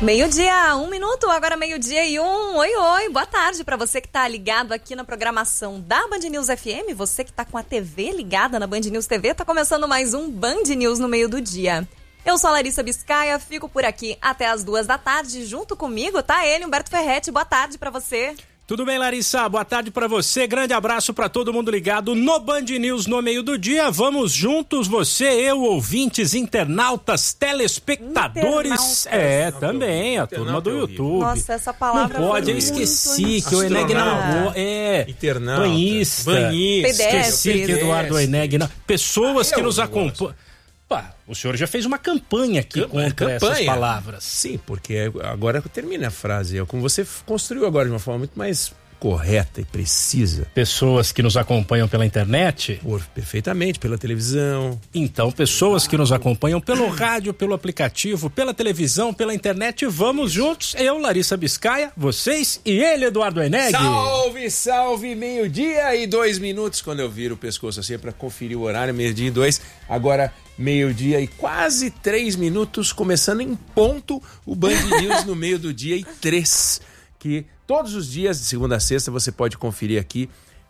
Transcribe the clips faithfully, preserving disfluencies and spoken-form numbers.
Meio-dia, um minuto, agora meio-dia e um. Oi, oi, boa tarde para você que tá ligado aqui na programação da Band News F M, você que tá com a T V ligada na Band News T V, tá começando mais um Band News no meio do dia. Eu sou a Larissa Biscaia, fico por aqui até as duas da tarde, junto comigo tá ele, Humberto Ferretti, boa tarde para você. Tudo bem, Larissa? Boa tarde pra você, grande abraço pra todo mundo ligado no Band News no meio do dia. Vamos juntos, você, eu, ouvintes, internautas, telespectadores. É, também, a turma do YouTube. Nossa, essa palavra não pode, eu esqueci que o Eneg narrou. É, internauta, banhista, banhista. Esqueci que Eduardo Eneg não. Pessoas Ah, que nos eu acompanham. Pá, o senhor já fez uma campanha aqui Camp- contra campanha. essas palavras. Sim, porque agora termina a frase. É como você construiu agora de uma forma muito mais correta e precisa. Pessoas que nos acompanham pela internet. Por, perfeitamente, pela televisão. Então, pessoas que nos acompanham pelo rádio, pelo aplicativo, pela televisão, pela internet, vamos juntos. Eu, Larissa Biscaia, vocês e ele, Eduardo Eneg. Salve, salve, meio-dia e dois minutos. Quando eu viro o pescoço assim é pra conferir o horário, meio-dia e dois. Agora, meio-dia e quase três minutos, começando em ponto o Band News no meio do dia e três. Que todos os dias, de segunda a sexta, você pode conferir aqui.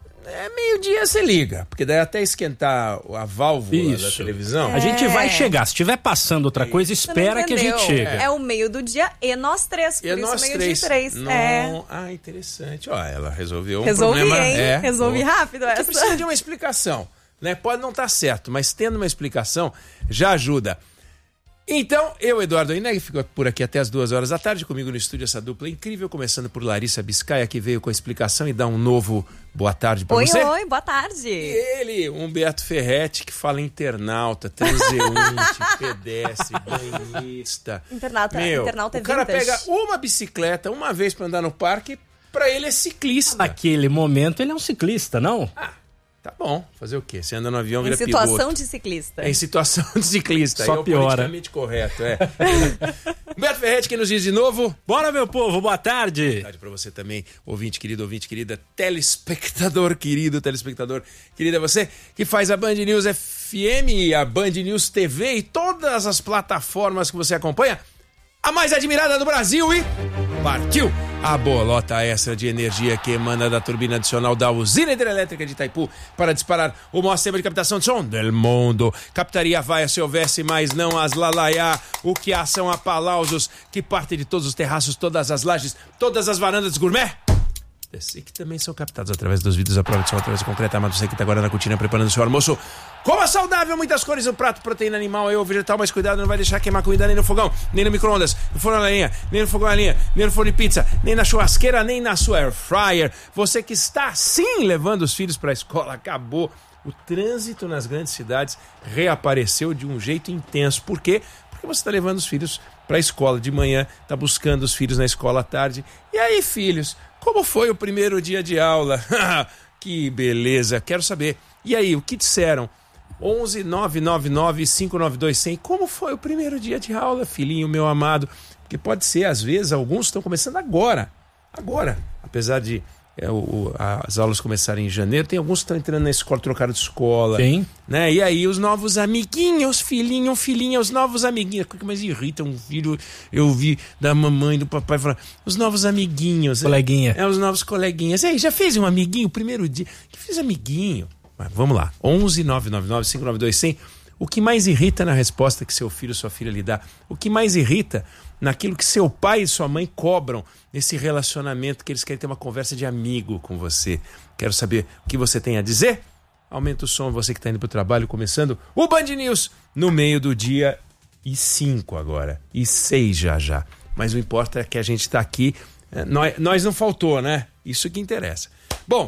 É meio-dia você liga, porque daí até esquentar a válvula Isso. da televisão. A gente vai chegar. Se estiver passando outra coisa, espera que a gente chega. É o meio do dia e nós três, por E isso nós meio três. dia e três. Não... É. Ah, interessante. Ó, ela resolveu um Resolvi, problema. hein? É, Resolvi Bom, rápido essa. que precisa de uma explicação, né? Pode não estar certo, mas tendo uma explicação já ajuda. Então, eu, Eduardo Eneg, fico por aqui até as duas horas da tarde, comigo no estúdio essa dupla incrível, começando por Larissa Biscaia, que veio com a explicação e dá um novo boa tarde pra oi, você. Oi, oi, boa tarde. E ele, Humberto Ferretti, que fala internauta, transeunte, pedestre, banhista. Internauta, Meu, internauta é o cara vintage. pega uma bicicleta uma vez pra andar no parque, pra ele é ciclista. Naquele momento, ele é um ciclista, não? Ah, tá bom. Fazer o quê? Você anda no avião, Em vira situação piloto. de ciclista. É em situação de ciclista. Só Aí é o piora. politicamente correto, é. Humberto Ferretti, que nos diz de novo. Bora, meu povo, boa tarde. Boa tarde pra você também, ouvinte querido, ouvinte querida, telespectador querido, telespectador querida, você que faz a Band News F M, a Band News T V e todas as plataformas que você acompanha. A mais admirada do Brasil e partiu a bolota extra de energia que emana da turbina adicional da usina hidrelétrica de Itaipu para disparar o maior sistema de captação de som do mundo. Captaria vaia se houvesse, mas não as lalaiá. O que há são aplausos que partem de todos os terraços, todas as lajes, todas as varandas gourmet. E que também são captados através dos vidros à prova de som, através do concreto armado. Você que está agora na cortina preparando o seu almoço. Coma saudável, muitas cores no prato, proteína animal ou vegetal, mas cuidado, não vai deixar queimar comida nem no fogão, nem no micro-ondas, no forno a lenha, nem no fogão a lenha, nem no forno de pizza, nem na churrasqueira, nem na sua air fryer. Você que está sim levando os filhos para a escola, acabou. O trânsito nas grandes cidades reapareceu de um jeito intenso. Por quê? Porque você está levando os filhos para a escola de manhã, está buscando os filhos na escola à tarde. E aí, filhos, como foi o primeiro dia de aula? Que beleza, quero saber. E aí, o que disseram? onze nove nove nove cinco nove dois zero zero. Como foi o primeiro dia de aula, filhinho meu amado? Porque pode ser, às vezes, alguns estão começando agora. Agora, apesar de é, o, as aulas começarem em janeiro, tem alguns que estão entrando na escola, trocaram de escola. Sim. Né? E aí, os novos amiguinhos, filhinho, filhinha, os novos amiguinhos. O que mais irrita um filho, eu vi da mamãe, do papai, falar, os novos amiguinhos. Coleguinha. É, é os novos coleguinhas. E aí, já fez um amiguinho, primeiro dia? Que fez amiguinho? Mas vamos lá, onze nove nove nove cinco nove dois zero zero. O que mais irrita na resposta que seu filho ou sua filha lhe dá? O que mais irrita naquilo que seu pai e sua mãe cobram nesse relacionamento que eles querem ter uma conversa de amigo com você? Quero saber o que você tem a dizer? Aumenta o som, você que está indo para o trabalho, começando o Band News no meio do dia e cinco agora, e seis já já. Mas o importa é que a gente está aqui, nós, nós não faltou, né? Isso que interessa. Bom,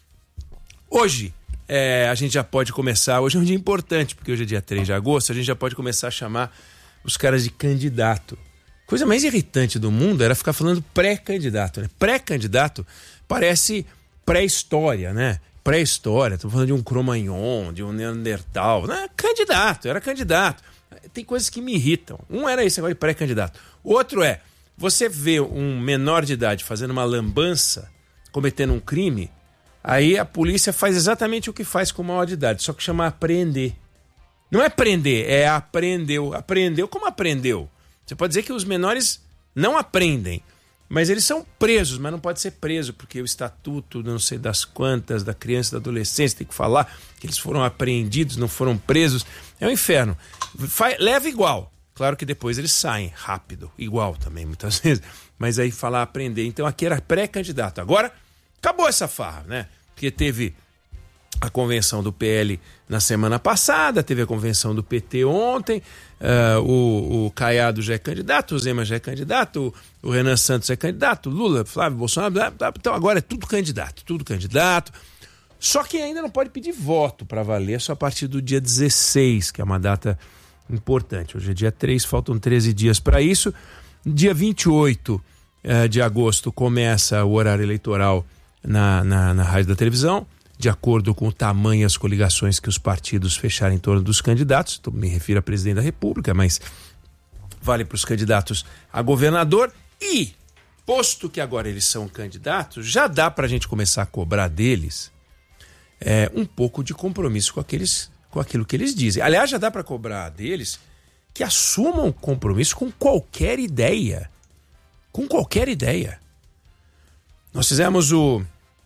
hoje... É, a gente já pode começar, hoje é um dia importante, porque hoje é dia três de agosto, a gente já pode começar a chamar os caras de candidato. Coisa mais irritante do mundo era ficar falando pré-candidato, né? Pré-candidato parece pré-história, né? Pré-história, estamos falando de um Cro-Magnon, de um Neandertal, né? Candidato, era candidato. Tem coisas que me irritam. Um era esse agora de pré-candidato. Outro é, você vê um menor de idade fazendo uma lambança, cometendo um crime, aí a polícia faz exatamente o que faz com o maior de idade, só que chama apreender. Não é prender, é apreendeu. Apreendeu como aprendeu? Você pode dizer que os menores não apreendem, mas eles são presos, mas não pode ser preso, porque o estatuto, não sei das quantas, da criança e da adolescência, tem que falar que eles foram apreendidos, não foram presos. É um inferno. Fa- leva igual. Claro que depois eles saem rápido, igual também, muitas vezes. Mas aí falar aprender. Então aqui era pré-candidato. Agora, acabou essa farra, né? Porque teve a convenção do P L na semana passada, teve a convenção do P T ontem, uh, o, o Caiado já é candidato, o Zema já é candidato, o, o Renan Santos é candidato, Lula, Flávio Bolsonaro, blá, blá, então agora é tudo candidato, tudo candidato. Só que ainda não pode pedir voto para valer, só a partir do dia dezesseis, que é uma data importante. Hoje é dia três, faltam treze dias para isso. Dia vinte e oito uh, de agosto começa o horário eleitoral na, na, na rádio da televisão, de acordo com o tamanho e as coligações que os partidos fecharem em torno dos candidatos. Então, me refiro a presidente da República, mas vale para os candidatos a governador. E, posto que agora eles são candidatos, já dá para a gente começar a cobrar deles é, um pouco de compromisso com, aqueles, com aquilo que eles dizem. Aliás, já dá para cobrar deles que assumam compromisso com qualquer ideia. Com qualquer ideia. Nós fizemos o...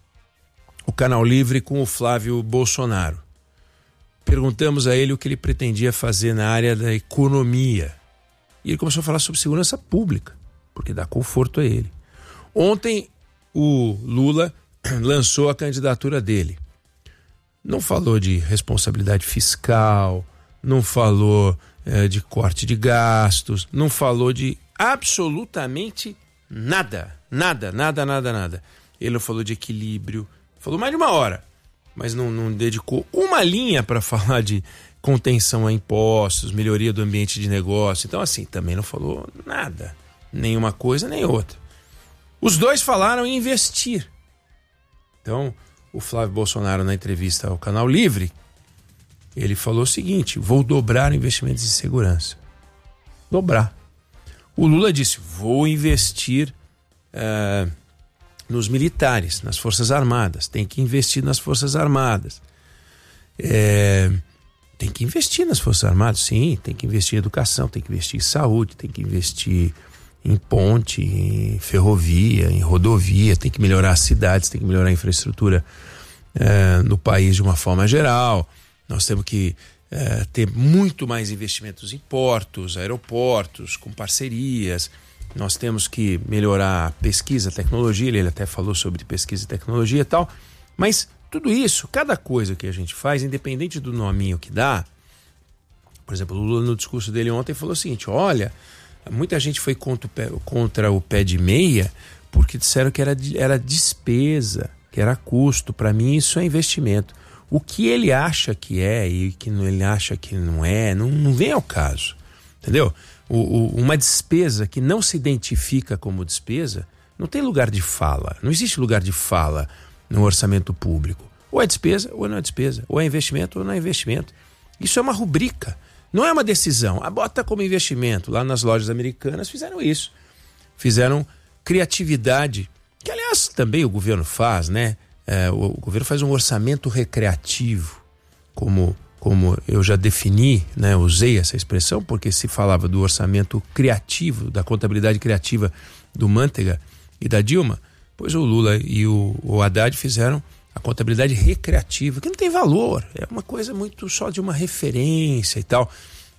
o Canal Livre com o Flávio Bolsonaro. Perguntamos a ele o que ele pretendia fazer na área da economia. E ele começou a falar sobre segurança pública, porque dá conforto a ele. Ontem, o Lula lançou a candidatura dele. Não falou de responsabilidade fiscal, não falou é, de corte de gastos, não falou de absolutamente nada. Nada, nada, nada, nada. Ele não falou de equilíbrio. Falou mais de uma hora, mas não, não dedicou uma linha para falar de contenção a impostos, melhoria do ambiente de negócio. Então, assim, também não falou nada. Nenhuma coisa, nem outra. Os dois falaram em investir. Então, o Flávio Bolsonaro, na entrevista ao Canal Livre, ele falou o seguinte: vou dobrar investimentos em segurança. Dobrar. O Lula disse: vou investir... Uh, nos militares, nas Forças Armadas. Tem que investir nas Forças Armadas. É, tem que investir nas Forças Armadas, sim. Tem que investir em educação, tem que investir em saúde, tem que investir em ponte, em ferrovia, em rodovia, tem que melhorar as cidades, tem que melhorar a infraestrutura é, no país de uma forma geral. Nós temos que é, ter muito mais investimentos em portos, aeroportos, com parcerias. Nós temos que melhorar a pesquisa, a tecnologia, ele até falou sobre pesquisa e tecnologia e tal, mas tudo isso, cada coisa que a gente faz, independente do nominho que dá, por exemplo, o Lula no discurso dele ontem falou o seguinte: olha, muita gente foi contra o pé, contra o pé de meia porque disseram que era, era despesa, que era custo. Para mim isso é investimento. O que ele acha que é e que ele acha que não é, não, não vem ao caso, entendeu? O, o, uma despesa que não se identifica como despesa não tem lugar de fala. Não existe lugar de fala no orçamento público. Ou é despesa ou não é despesa. Ou é investimento ou não é investimento. Isso é uma rubrica. Não é uma decisão. Ah, bota como investimento. Lá nas lojas americanas fizeram isso. Fizeram criatividade, que aliás também o governo faz, né? É, o, o governo faz um orçamento recreativo, como... como eu já defini, né, usei essa expressão, porque se falava do orçamento criativo, da contabilidade criativa do Manteiga e da Dilma, pois o Lula e o, o Haddad fizeram a contabilidade recreativa, que não tem valor, é uma coisa muito só de uma referência e tal.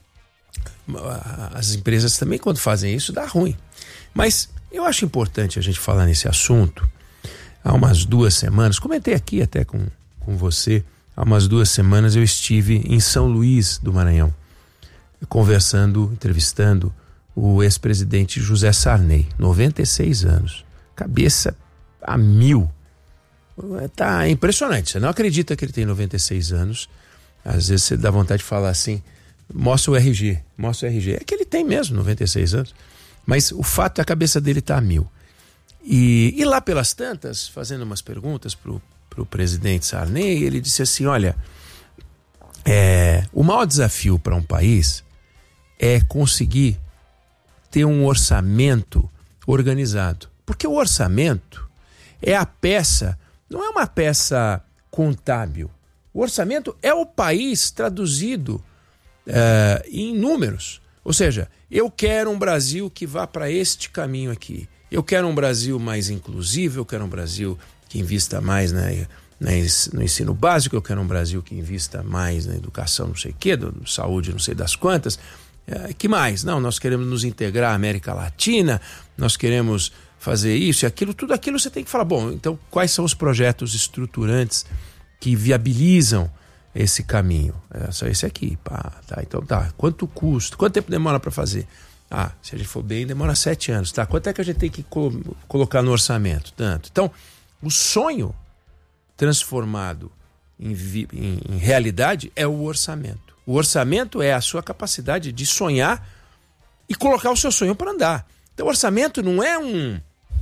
As empresas também, quando fazem isso, dá ruim. Mas eu acho importante a gente falar nesse assunto. Há umas duas semanas, comentei aqui até com, com você, há umas duas semanas eu estive em São Luís do Maranhão, conversando, entrevistando o ex-presidente José Sarney, noventa e seis anos, cabeça a mil. Tá impressionante, você não acredita que ele tem noventa e seis anos. Às vezes você dá vontade de falar assim: mostra o R G, mostra o R G. É que ele tem mesmo noventa e seis anos, mas o fato é que a cabeça dele tá a mil. E, e lá pelas tantas, fazendo umas perguntas pro para o presidente Sarney, ele disse assim: olha, é, o maior desafio para um país é conseguir ter um orçamento organizado. Porque o orçamento é a peça, não é uma peça contábil. O orçamento é o país traduzido é, em números. Ou seja, eu quero um Brasil que vá para este caminho aqui. Eu quero um Brasil mais inclusivo, eu quero um Brasil que invista mais na, na, no ensino básico, eu quero um Brasil que invista mais na educação, não sei o quê, do, saúde, não sei das quantas. É, que mais? Não, nós queremos nos integrar à América Latina, nós queremos fazer isso e aquilo, tudo aquilo você tem que falar, bom, então quais são os projetos estruturantes que viabilizam esse caminho? É só esse aqui, pá, tá, então tá, quanto custa, quanto tempo demora para fazer? Ah, se a gente for bem, demora sete anos, tá, quanto é que a gente tem que co- colocar no orçamento? Tanto. Então, o sonho transformado em, vi- em, em realidade é o orçamento. O orçamento é a sua capacidade de sonhar e colocar o seu sonho para andar. Então, o orçamento não é um,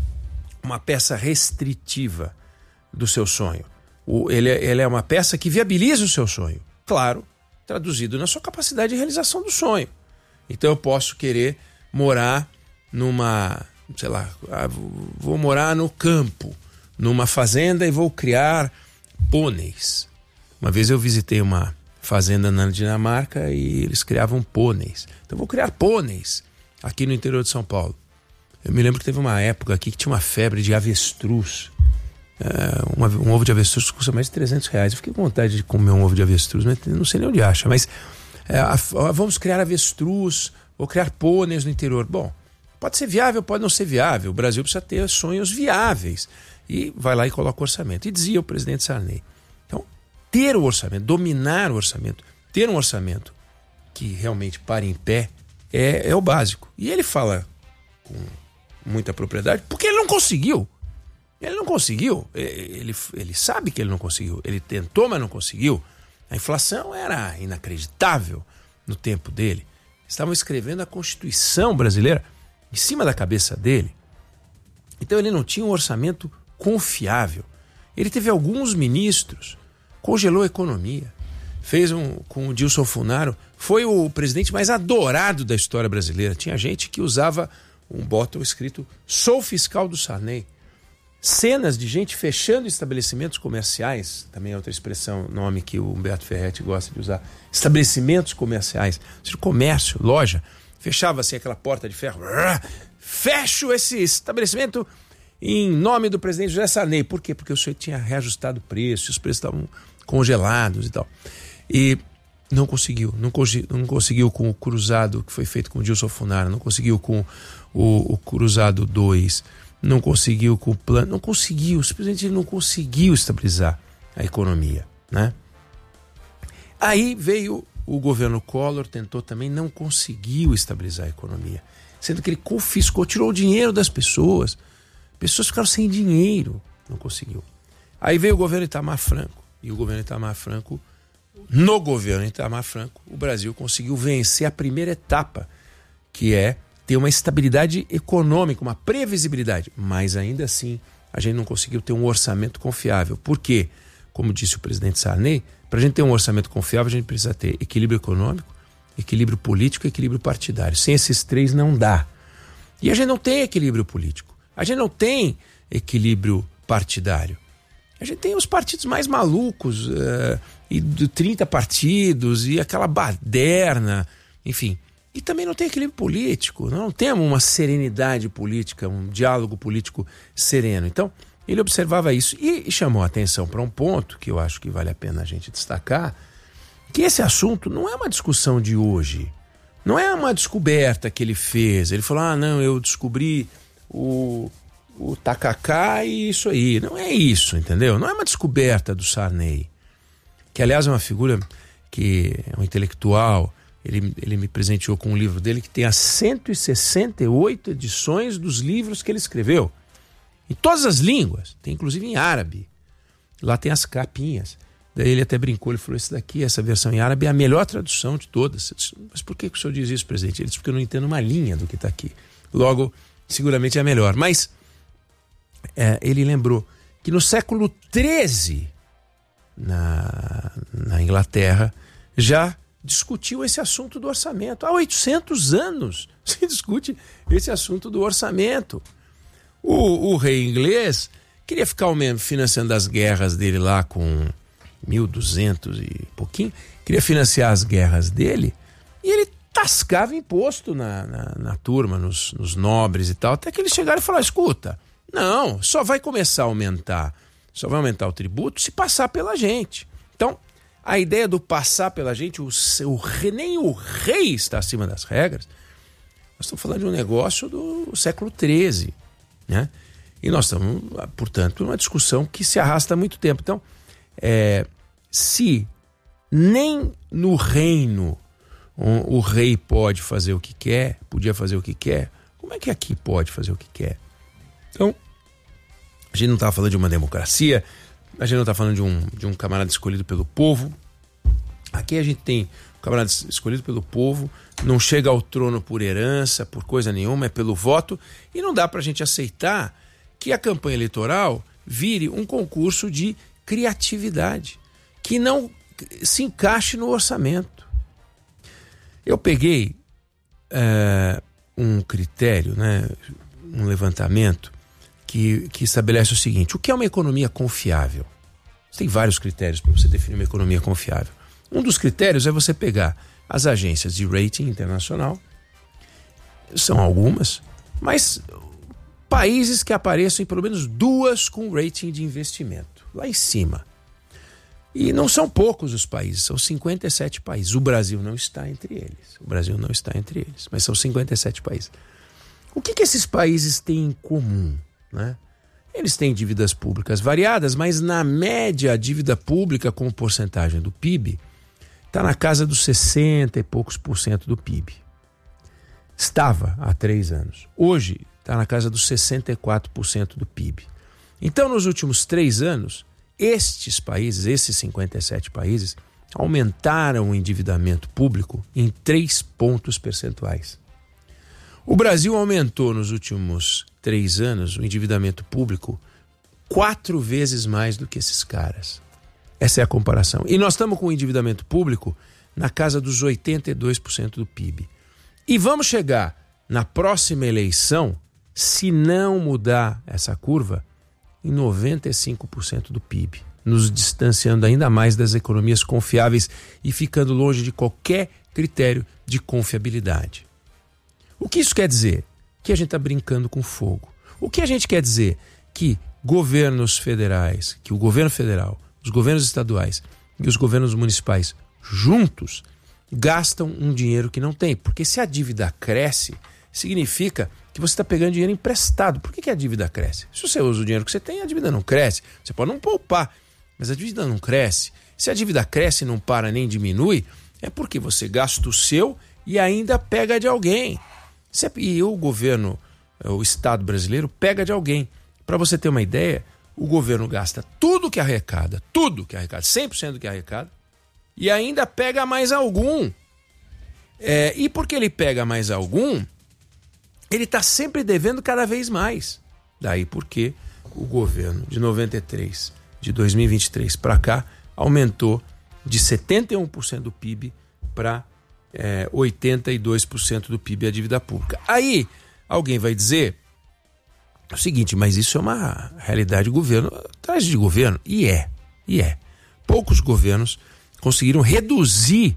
uma peça restritiva do seu sonho. O, ele, é, ele é uma peça que viabiliza o seu sonho. Claro, traduzido na sua capacidade de realização do sonho. Então, eu posso querer morar numa, sei lá, vou morar no campo, numa fazenda e vou criar pôneis. Uma vez eu visitei uma fazenda na Dinamarca e eles criavam pôneis. Então, eu vou criar pôneis aqui no interior de São Paulo. Eu me lembro que teve uma época aqui que tinha uma febre de avestruz. É, uma, um ovo de avestruz custa mais de trezentos reais. Eu fiquei com vontade de comer um ovo de avestruz, mas não sei nem onde acha. Mas é, a, a, vamos criar avestruz, vou criar pôneis no interior. Bom, pode ser viável, pode não ser viável. O Brasil precisa ter sonhos viáveis. E vai lá e coloca o orçamento. E dizia o presidente Sarney. Então, ter o orçamento, dominar o orçamento, ter um orçamento que realmente pare em pé é, é o básico. E ele fala com muita propriedade porque ele não conseguiu. Ele não conseguiu. Ele, ele sabe que ele não conseguiu. Ele tentou, mas não conseguiu. A inflação era inacreditável no tempo dele. Estavam escrevendo a Constituição brasileira em cima da cabeça dele. Então ele não tinha um orçamento confiável. Ele teve alguns ministros, congelou a economia, fez um com o Dilson Funaro, foi o presidente mais adorado da história brasileira. Tinha gente que usava um botão escrito "Sou fiscal do Sarney". Cenas de gente fechando estabelecimentos comerciais, também é outra expressão, nome que o Humberto Ferretti gosta de usar, estabelecimentos comerciais, seja, comércio, loja, fechava-se aquela porta de ferro, fecho esse estabelecimento em nome do presidente José Sarney. Por quê? Porque o senhor tinha reajustado o preço, os preços estavam congelados e tal. E não conseguiu, não, consi- não conseguiu com o cruzado que foi feito com o Dilson Funaro, não conseguiu com o, o cruzado dois, não conseguiu com o plano, não conseguiu, simplesmente ele não conseguiu estabilizar a economia, né? Aí veio o governo Collor, tentou também, não conseguiu estabilizar a economia, sendo que ele confiscou, tirou o dinheiro das pessoas, pessoas ficaram sem dinheiro, não conseguiu. Aí veio o governo Itamar Franco, e o governo Itamar Franco, no governo Itamar Franco, o Brasil conseguiu vencer a primeira etapa, que é ter uma estabilidade econômica, uma previsibilidade, mas ainda assim a gente não conseguiu ter um orçamento confiável. Por quê? Como disse o presidente Sarney, para a gente ter um orçamento confiável a gente precisa ter equilíbrio econômico, equilíbrio político e equilíbrio partidário. Sem esses três não dá. E a gente não tem equilíbrio político, a gente não tem equilíbrio partidário. A gente tem os partidos mais malucos, uh, e de trinta partidos, e aquela baderna, enfim. E também não tem equilíbrio político, não temos uma serenidade política, um diálogo político sereno. Então, ele observava isso e chamou a atenção para um ponto que eu acho que vale a pena a gente destacar, que esse assunto não é uma discussão de hoje, não é uma descoberta que ele fez. Ele falou, ah, não, eu descobri o, o tacacá e isso aí. Não é isso, entendeu? Não é uma descoberta do Sarney, que aliás é uma figura que é um intelectual. Ele, ele me presenteou com um livro dele que tem as cento e sessenta e oito edições dos livros que ele escreveu. Em todas as línguas, tem inclusive em árabe. Lá tem as capinhas. Daí ele até brincou, ele falou, esse daqui, essa versão em árabe é a melhor tradução de todas. Eu disse, mas por que, que o senhor diz isso, presidente? Ele disse, porque eu não entendo uma linha do que está aqui. Logo, seguramente é a melhor. Mas é, ele lembrou que no século treze, na, na Inglaterra, já discutiu esse assunto do orçamento. Há oitocentos anos se discute esse assunto do orçamento. O, o rei inglês queria ficar financiando as guerras dele lá com mil e duzentos e pouquinho, queria financiar as guerras dele, e ele tascava imposto na, na, na turma, nos, nos nobres e tal, até que eles chegaram e falaram, escuta, não, só vai começar a aumentar, só vai aumentar o tributo se passar pela gente. Então, a ideia do passar pela gente, o, o, nem o rei está acima das regras. Nós estamos falando de um negócio do século treze, né? E nós estamos, portanto, numa discussão que se arrasta há muito tempo. Então, é, se nem no reino o, o rei pode fazer o que quer, podia fazer o que quer, como é que aqui pode fazer o que quer? Então, a gente não está falando de uma democracia, a gente não está falando de um, de um camarada escolhido pelo povo. Aqui a gente tem um camarada escolhido pelo povo, não chega ao trono por herança, por coisa nenhuma, é pelo voto, e não dá para a gente aceitar que a campanha eleitoral vire um concurso de criatividade, que não se encaixe no orçamento. Eu peguei é, um critério, né, um levantamento que, que estabelece o seguinte: o que é uma economia confiável? Tem vários critérios para você definir uma economia confiável. Um dos critérios é você pegar as agências de rating internacional, são algumas, mas países que apareçam em pelo menos duas com rating de investimento, lá em cima. E não são poucos os países, são cinquenta e sete países. O Brasil não está entre eles. O Brasil não está entre eles, mas são cinquenta e sete países. O que, que esses países têm em comum, né? Eles têm dívidas públicas variadas, mas na média a dívida pública como porcentagem do P I B está na casa dos sessenta e poucos por cento do P I B. Estava há três anos. Hoje está na casa dos sessenta e quatro por cento do P I B. Então, nos últimos três anos, estes países, esses cinquenta e sete países, aumentaram o endividamento público em três pontos percentuais. O Brasil aumentou nos últimos três anos o endividamento público quatro vezes mais do que esses caras. Essa é a comparação. E nós estamos com o endividamento público na casa dos oitenta e dois por cento do P I B. E vamos chegar na próxima eleição, se não mudar essa curva, em noventa e cinco por cento do P I B, nos distanciando ainda mais das economias confiáveis e ficando longe de qualquer critério de confiabilidade. O que isso quer dizer? Que a gente está brincando com fogo. O que a gente quer dizer? Que governos federais, que o governo federal, os governos estaduais e os governos municipais juntos gastam um dinheiro que não tem. Porque se a dívida cresce, significa que você está pegando dinheiro emprestado. Por que, que a dívida cresce? Se você usa o dinheiro que você tem, a dívida não cresce. Você pode não poupar, mas a dívida não cresce. Se a dívida cresce e não para nem diminui, é porque você gasta o seu e ainda pega de alguém. E o governo, o Estado brasileiro, pega de alguém. Para você ter uma ideia, o governo gasta tudo que arrecada, tudo que arrecada, cem por cento do que arrecada, e ainda pega mais algum. É, e porque ele pega mais algum, ele está sempre devendo cada vez mais. Daí porque o governo de noventa e três, de dois mil e vinte e três para cá, aumentou de setenta e um por cento do P I B para é, oitenta e dois por cento do P I B a dívida pública. Aí alguém vai dizer o seguinte: mas isso é uma realidade de governo atrás de governo. E é, e é. Poucos governos conseguiram reduzir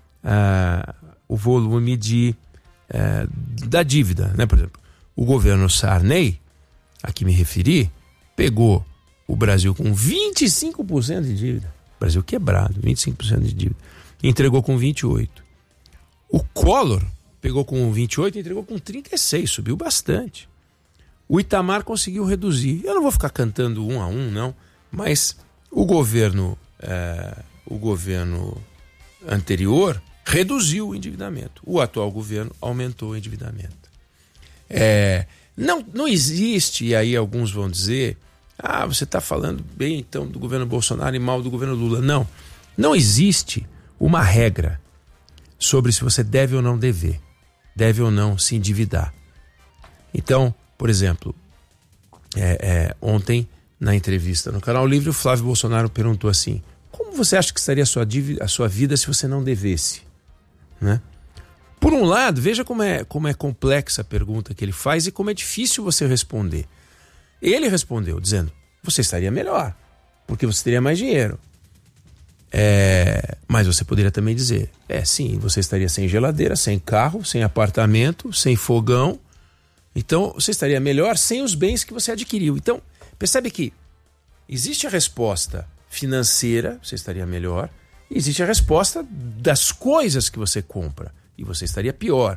uh, o volume de, uh, da dívida, né? Por exemplo, o governo Sarney, a que me referi, pegou o Brasil com vinte e cinco por cento de dívida. Brasil quebrado, vinte e cinco por cento de dívida. Entregou com vinte e oito por cento. O Collor pegou com vinte e oito por cento e entregou com trinta e seis por cento. Subiu bastante. O Itamar conseguiu reduzir. Eu não vou ficar cantando um a um, não, mas o governo, é, o governo anterior reduziu o endividamento. O atual governo aumentou o endividamento. É, não, não existe, e aí alguns vão dizer: ah, você está falando bem então do governo Bolsonaro e mal do governo Lula. Não, não existe uma regra sobre se você deve ou não dever, deve ou não se endividar. Então, por exemplo, é, é, ontem, na entrevista no Canal Livre, o Flávio Bolsonaro perguntou assim: como você acha que estaria a sua, dívida, a sua vida se você não devesse? Né? Por um lado, veja como é, como é complexa a pergunta que ele faz e como é difícil você responder. Ele respondeu dizendo: você estaria melhor, porque você teria mais dinheiro. É, mas você poderia também dizer, é sim, você estaria sem geladeira, sem carro, sem apartamento, sem fogão. Então você estaria melhor sem os bens que você adquiriu. Então percebe que existe a resposta financeira, você estaria melhor, e existe a resposta das coisas que você compra, e você estaria pior.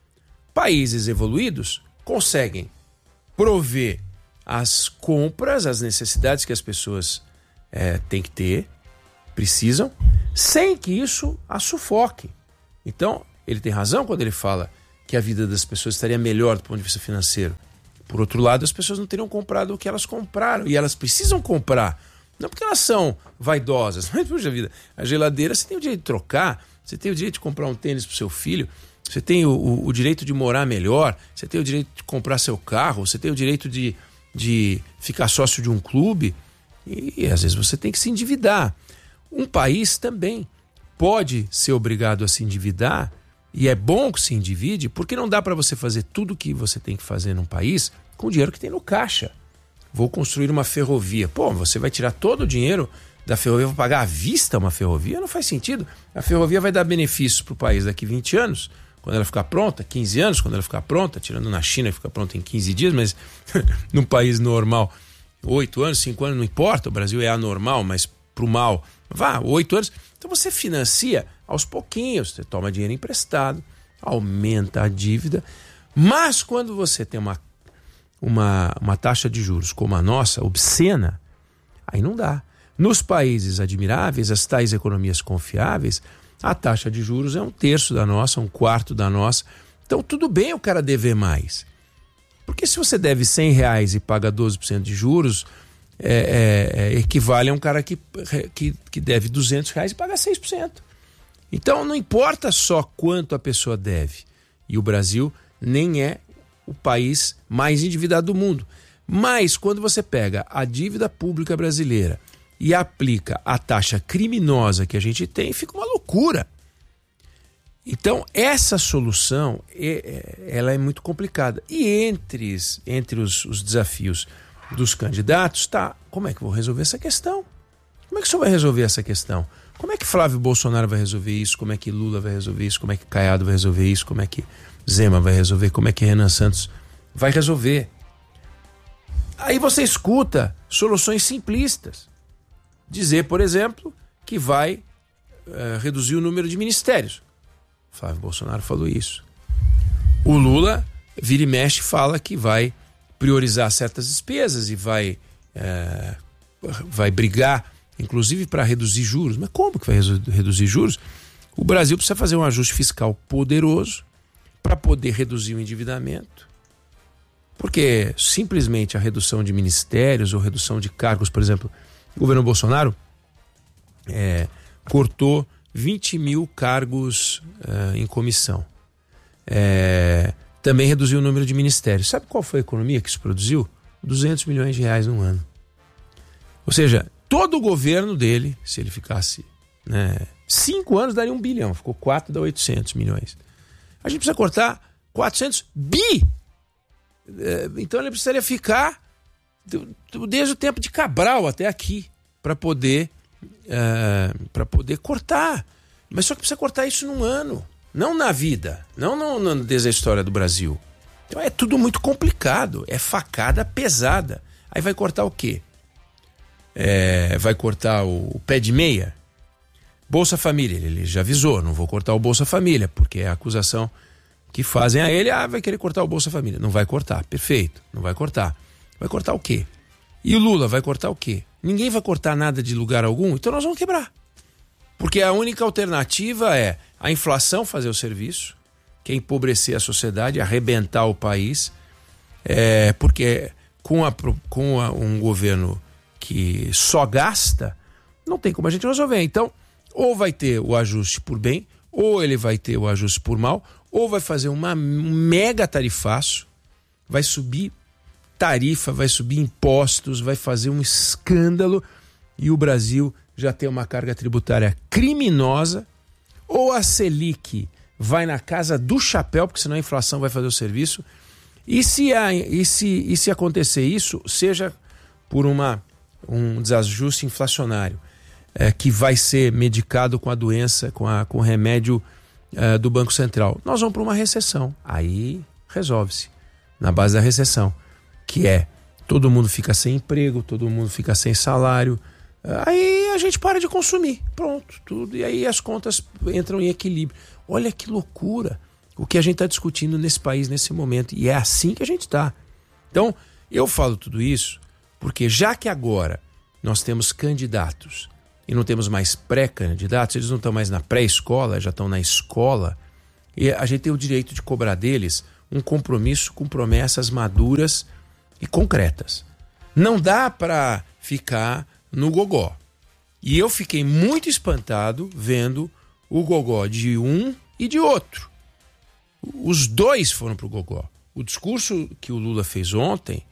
Países evoluídos conseguem prover as compras, as necessidades que as pessoas é, têm que ter, precisam, sem que isso a sufoque. Então, ele tem razão quando ele fala que a vida das pessoas estaria melhor do ponto de vista financeiro. Por outro lado, as pessoas não teriam comprado o que elas compraram, e elas precisam comprar, não porque elas são vaidosas, mas, puxa vida, a geladeira você tem o direito de trocar, você tem o direito de comprar um tênis para o seu filho, você tem o, o, o direito de morar melhor, você tem o direito de comprar seu carro, você tem o direito de, de ficar sócio de um clube, e, e às vezes você tem que se endividar. Um país também pode ser obrigado a se endividar, e é bom que se endivide, porque não dá para você fazer tudo o que você tem que fazer num país com o dinheiro que tem no caixa. Vou construir uma ferrovia. Pô, você vai tirar todo o dinheiro da ferrovia, vou pagar à vista uma ferrovia? Não faz sentido. A ferrovia vai dar benefícios para o país daqui vinte anos, quando ela ficar pronta, quinze anos, quando ela ficar pronta, tirando na China que fica pronta em quinze dias, mas num país normal, oito anos, cinco anos, não importa, o Brasil é anormal, mas pro mal, vá, oito anos. Então você financia aos pouquinhos, você toma dinheiro emprestado, aumenta a dívida, mas quando você tem uma, uma, uma taxa de juros como a nossa, obscena, aí não dá. Nos países admiráveis, as tais economias confiáveis, a taxa de juros é um terço da nossa, um quarto da nossa. Então tudo bem o cara dever mais. Porque se você deve cem reais e paga doze por cento de juros, é, é, é, equivale a um cara que, que, que deve duzentos reais e paga seis por cento. Então não importa só quanto a pessoa deve. E o Brasil nem é o país mais endividado do mundo. Mas quando você pega a dívida pública brasileira e aplica a taxa criminosa que a gente tem, fica uma loucura. Então, essa solução, ela é muito complicada. E entre, entre os, os desafios dos candidatos, tá, como é que eu vou resolver essa questão? Como é que o senhor vai resolver essa questão? Como é que Flávio Bolsonaro vai resolver isso? Como é que Lula vai resolver isso? Como é que Caiado vai resolver isso? Como é que Zema vai resolver? Como é que Renan Santos vai resolver? Aí você escuta soluções simplistas. Dizer, por exemplo, que vai uh, reduzir o número de ministérios. Flávio Bolsonaro falou isso. O Lula, vira e mexe, fala que vai priorizar certas despesas e vai, uh, vai brigar, inclusive para reduzir juros. Mas como que vai reduzir juros? O Brasil precisa fazer um ajuste fiscal poderoso para poder reduzir o endividamento. Porque simplesmente a redução de ministérios ou redução de cargos, por exemplo, o governo Bolsonaro é, cortou vinte mil cargos uh, em comissão. É, também reduziu o número de ministérios. Sabe qual foi a economia que isso produziu? duzentos milhões de reais num ano. Ou seja, todo o governo dele, se ele ficasse né, cinco anos, daria um bilhão. Ficou quatro, dá oitocentos milhões. A gente precisa cortar quatrocentos bi. É, então ele precisaria ficar desde o tempo de Cabral até aqui para poder uh, para poder cortar, mas só que precisa cortar isso num ano, não na vida, não no, no, desde a história do Brasil. Então é tudo muito complicado, é facada pesada. Aí vai cortar o quê? É, vai cortar o, o pé de meia? Bolsa Família, ele já avisou, não vou cortar o Bolsa Família, porque é a acusação que fazem a ele, ah, vai querer cortar o Bolsa Família. Não vai cortar, perfeito, não vai cortar. Vai cortar o quê? E o Lula vai cortar o quê? Ninguém vai cortar nada de lugar algum, então nós vamos quebrar. Porque a única alternativa é a inflação fazer o serviço, que é empobrecer a sociedade, arrebentar o país, é, porque com, a, com a, um governo que só gasta, não tem como a gente resolver. Então, ou vai ter o ajuste por bem, ou ele vai ter o ajuste por mal, ou vai fazer uma, um mega tarifaço, vai subir tarifa, vai subir impostos, vai fazer um escândalo e o Brasil já tem uma carga tributária criminosa, ou a Selic vai na casa do chapéu, porque senão a inflação vai fazer o serviço, e se, a, e se, e se acontecer isso, seja por uma, um desajuste inflacionário, é, que vai ser medicado com a doença, com, a, com o remédio é, do Banco Central. Nós vamos para uma recessão. Aí resolve-se, na base da recessão, que é todo mundo fica sem emprego, todo mundo fica sem salário, aí a gente para de consumir, pronto, tudo, e aí as contas entram em equilíbrio. Olha que loucura o que a gente está discutindo nesse país, nesse momento, e é assim que a gente está. Então, eu falo tudo isso porque já que agora nós temos candidatos e não temos mais pré-candidatos, eles não estão mais na pré-escola, já estão na escola, e a gente tem o direito de cobrar deles um compromisso com promessas maduras e concretas. Não dá para ficar no gogó. E eu fiquei muito espantado vendo o gogó de um e de outro. Os dois foram pro gogó. O discurso que o Lula fez ontem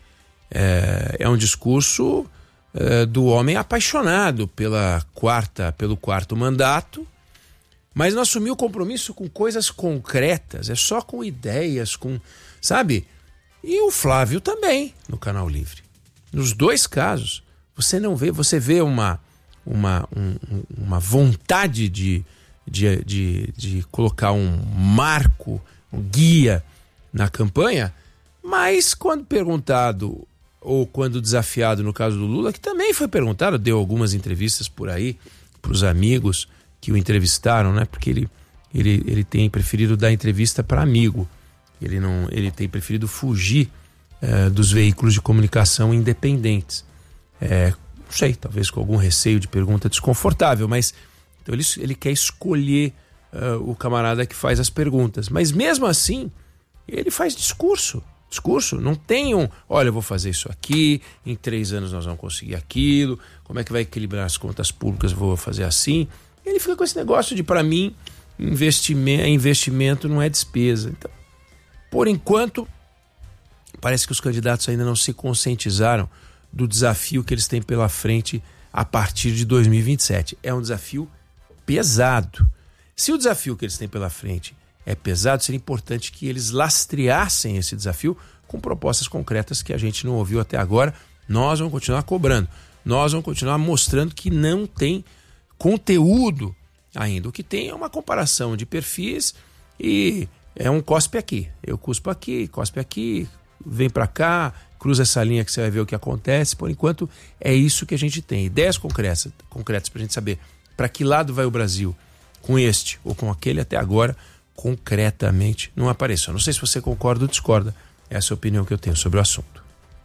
é, é um discurso é, do homem apaixonado pela quarta, pelo quarto mandato, mas não assumiu compromisso com coisas concretas, é só com ideias, com, sabe? E o Flávio também, no Canal Livre. Nos dois casos, você não vê, você vê uma, uma, um, uma vontade de, de, de, de colocar um marco, um guia na campanha, mas quando perguntado, ou quando desafiado no caso do Lula, que também foi perguntado, deu algumas entrevistas por aí para os amigos que o entrevistaram, né? Porque ele, ele, ele tem preferido dar entrevista para amigo. Ele, não, ele tem preferido fugir é, dos veículos de comunicação independentes. É, não sei, talvez com algum receio de pergunta desconfortável, mas então ele, ele quer escolher uh, o camarada que faz as perguntas. Mas mesmo assim, ele faz discurso. Discurso, não tem um, olha, eu vou fazer isso aqui, em três anos nós vamos conseguir aquilo, como é que vai equilibrar as contas públicas, vou fazer assim. Ele fica com esse negócio de, para mim, investimento, investimento não é despesa. Então, por enquanto, parece que os candidatos ainda não se conscientizaram do desafio que eles têm pela frente a partir de dois mil e vinte e sete. É um desafio pesado. Se o desafio que eles têm pela frente é pesado, seria importante que eles lastreassem esse desafio com propostas concretas que a gente não ouviu até agora. Nós vamos continuar cobrando. Nós vamos continuar mostrando que não tem conteúdo ainda. O que tem é uma comparação de perfis e é um cospe aqui. Eu cuspo aqui, cospe aqui, vem pra cá, cruza essa linha que você vai ver o que acontece. Por enquanto, é isso que a gente tem. Ideias concretas, concretas pra gente saber para que lado vai o Brasil com este ou com aquele. Até agora, concretamente, não apareceu. Não sei se você concorda ou discorda. Essa é a opinião que eu tenho sobre o assunto.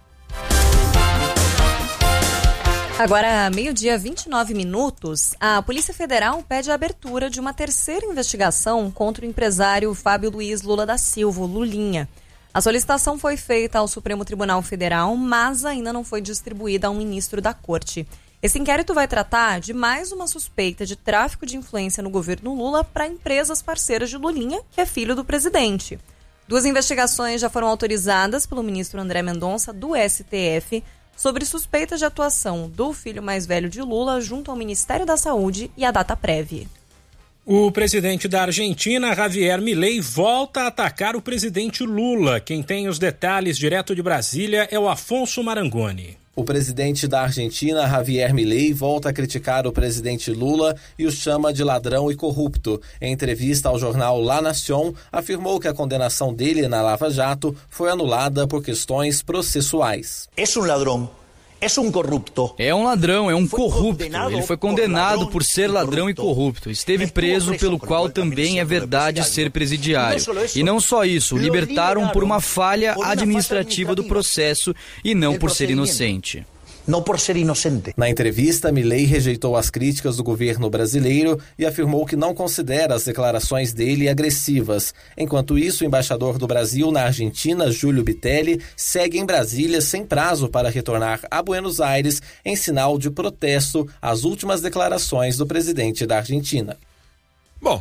Agora, meio-dia, vinte e nove minutos, a Polícia Federal pede a abertura de uma terceira investigação contra o empresário Fábio Luiz Lula da Silva, Lulinha. A solicitação foi feita ao Supremo Tribunal Federal, mas ainda não foi distribuída ao ministro da Corte. Esse inquérito vai tratar de mais uma suspeita de tráfico de influência no governo Lula para empresas parceiras de Lulinha, que é filho do presidente. Duas investigações já foram autorizadas pelo ministro André Mendonça, do S T F, sobre suspeitas de atuação do filho mais velho de Lula junto ao Ministério da Saúde e à Dataprev. O presidente da Argentina, Javier Milei, volta a atacar o presidente Lula. Quem tem os detalhes direto de Brasília é o Afonso Marangoni. O presidente da Argentina, Javier Milei, volta a criticar o presidente Lula e o chama de ladrão e corrupto. Em entrevista ao jornal La Nación, afirmou que a condenação dele na Lava Jato foi anulada por questões processuais. É um ladrão. É um corrupto. É um ladrão, é um corrupto. Ele foi condenado por ser ladrão e corrupto. Esteve preso, pelo qual também é verdade ser presidiário. E não só isso, o libertaram por uma falha administrativa do processo e não por ser inocente. Não por ser inocente. Na entrevista, Milei rejeitou as críticas do governo brasileiro e afirmou que não considera as declarações dele agressivas. Enquanto isso, o embaixador do Brasil na Argentina, Júlio Bitelli, segue em Brasília sem prazo para retornar a Buenos Aires em sinal de protesto às últimas declarações do presidente da Argentina. Bom,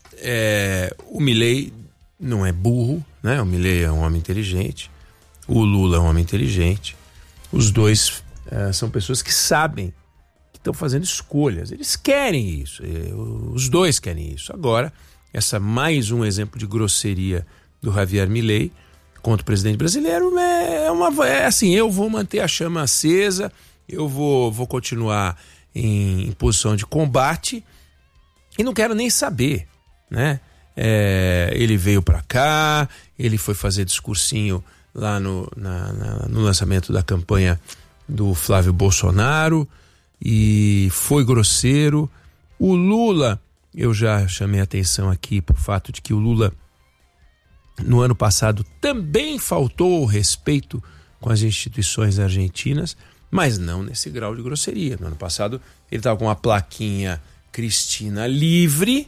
é, o Milei não é burro, né? O Milei é um homem inteligente, o Lula é um homem inteligente, os dois Uh, são pessoas que sabem que estão fazendo escolhas. Eles querem isso. Os dois querem isso. Agora, essa mais um exemplo de grosseria do Javier Milei contra o presidente brasileiro é, uma, é assim, eu vou manter a chama acesa, eu vou, vou continuar em, em posição de combate e não quero nem saber, né? É, ele veio para cá, ele foi fazer discursinho lá no, na, na, no lançamento da campanha do Flávio Bolsonaro e foi grosseiro. O Lula, eu já chamei a atenção aqui pro fato de que o Lula no ano passado também faltou o respeito com as instituições argentinas, mas não nesse grau de grosseria. No ano passado ele estava com uma plaquinha Cristina livre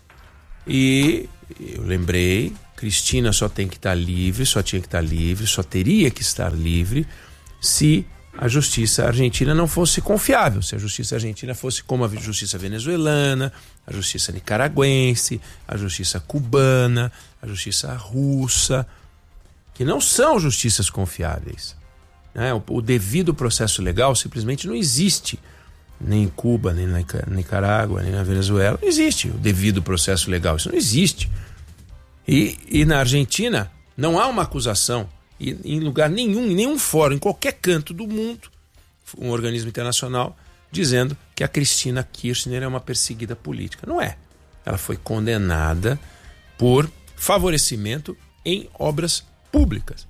e eu lembrei, Cristina só tem que estar livre, só tinha que estar livre, só teria que estar livre se a justiça argentina não fosse confiável, se a justiça argentina fosse como a justiça venezuelana, a justiça nicaragüense, a justiça cubana, a justiça russa, que não são justiças confiáveis. Né? O, o devido processo legal simplesmente não existe, nem em Cuba, nem na Nicarágua, nem na Venezuela. Não existe o devido processo legal, isso não existe. E, e na Argentina não há uma acusação, e em lugar nenhum, em nenhum fórum, em qualquer canto do mundo, um organismo internacional dizendo que a Cristina Kirchner é uma perseguida política. Não é. Ela foi condenada por favorecimento em obras públicas.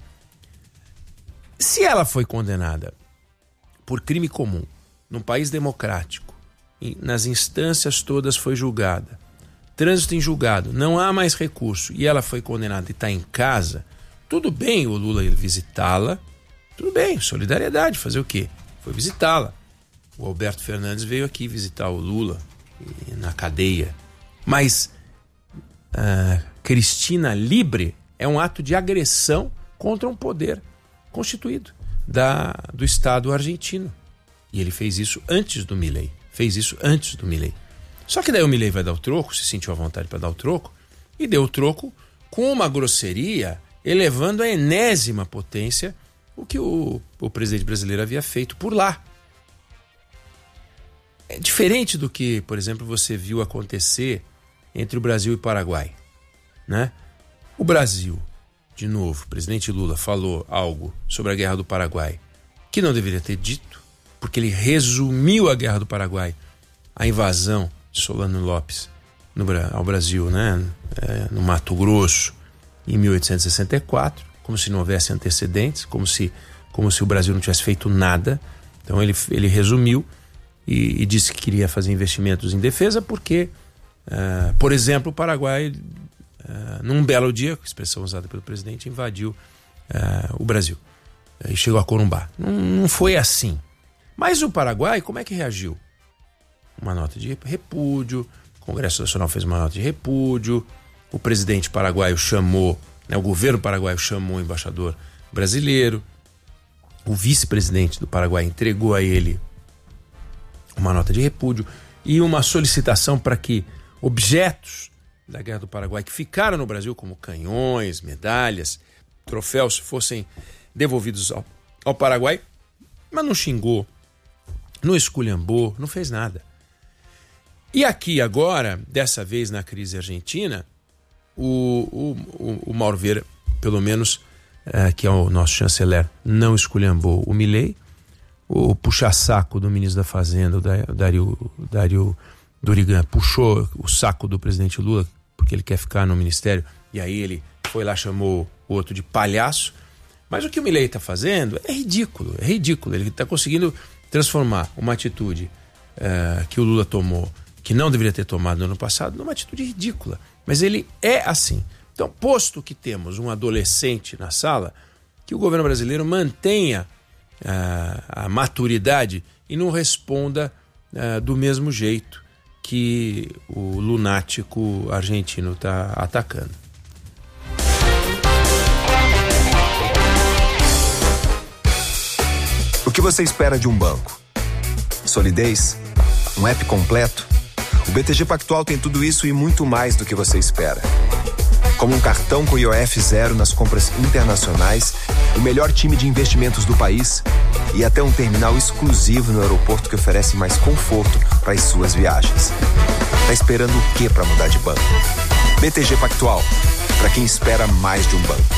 Se ela foi condenada por crime comum, num país democrático, nas instâncias todas foi julgada, trânsito em julgado, não há mais recurso, e ela foi condenada e está em casa, tudo bem o Lula ir visitá-la, tudo bem, solidariedade, fazer o quê? Foi visitá-la. O Alberto Fernandes veio aqui visitar o Lula na cadeia. Mas uh, Cristina livre é um ato de agressão contra um poder constituído da, do Estado argentino. E ele fez isso antes do Milei. Fez isso antes do Milei. Só que daí o Milei vai dar o troco, se sentiu à vontade para dar o troco, e deu o troco com uma grosseria, elevando a enésima potência o que o, o presidente brasileiro havia feito por lá. É diferente do que, por exemplo, você viu acontecer entre o Brasil e o Paraguai, né? O Brasil, de novo, o presidente Lula falou algo sobre a Guerra do Paraguai que não deveria ter dito, porque ele resumiu a Guerra do Paraguai, a invasão de Solano Lopes no, ao Brasil, né? É, no Mato Grosso, em mil oitocentos e sessenta e quatro, como se não houvesse antecedentes, como se, como se o Brasil não tivesse feito nada. Então ele, ele resumiu e, e disse que queria fazer investimentos em defesa porque, uh, por exemplo, o Paraguai, uh, num belo dia, expressão usada pelo presidente, invadiu uh, o Brasil uh, e chegou a Corumbá. Não, não foi assim. Mas o Paraguai, como é que reagiu? Uma nota de repúdio, o Congresso Nacional fez uma nota de repúdio, o presidente paraguaio chamou, né, o governo paraguaio chamou o embaixador brasileiro, o vice-presidente do Paraguai entregou a ele uma nota de repúdio e uma solicitação para que objetos da Guerra do Paraguai que ficaram no Brasil, como canhões, medalhas, troféus, fossem devolvidos ao, ao Paraguai, mas não xingou, não esculhambou, não fez nada. E aqui agora, dessa vez na crise argentina, O, o, o Mauro Vieira, pelo menos, é, que é o nosso chanceler, não esculhambou o Milei. O puxa-saco do ministro da Fazenda, o Dario, Dario Durigan, puxou o saco do presidente Lula, porque ele quer ficar no ministério, e aí ele foi lá, chamou o outro de palhaço. Mas o que o Milei está fazendo é ridículo, é ridículo. Ele está conseguindo transformar uma atitude é, que o Lula tomou, que não deveria ter tomado no ano passado, numa atitude ridícula. Mas ele é assim. Então, posto que temos um adolescente na sala, que o governo brasileiro mantenha uh, a maturidade e não responda uh, do mesmo jeito que o lunático argentino está atacando. O que você espera de um banco? Solidez? Um app completo? O B T G Pactual tem tudo isso e muito mais do que você espera. Como um cartão com I O F zero nas compras internacionais, o melhor time de investimentos do país e até um terminal exclusivo no aeroporto que oferece mais conforto para as suas viagens. Tá esperando o quê para mudar de banco? B T G Pactual, para quem espera mais de um banco.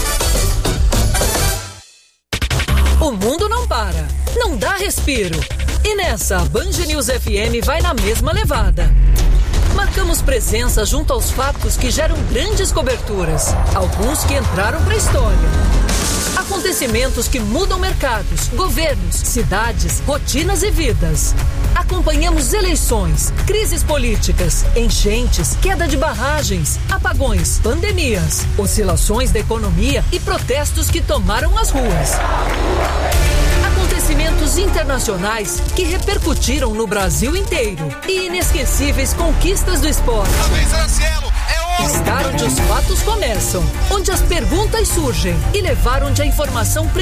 O mundo não para, não dá respiro. E nessa, a Band News F M vai na mesma levada. Marcamos presença junto aos fatos que geram grandes coberturas, alguns que entraram para a história. Acontecimentos que mudam mercados, governos, cidades, rotinas e vidas. Acompanhamos eleições, crises políticas, enchentes, queda de barragens, apagões, pandemias, oscilações da economia e protestos que tomaram as ruas. Acontecimentos internacionais que repercutiram no Brasil inteiro e inesquecíveis conquistas do esporte. Estar onde os fatos começam, onde as perguntas surgem e levar onde a informação